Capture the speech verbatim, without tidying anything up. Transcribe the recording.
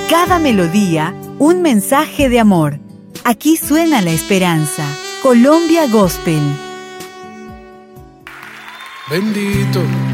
cada melodía, un mensaje de amor. Aquí suena la esperanza. Colombia Gospel. Bendito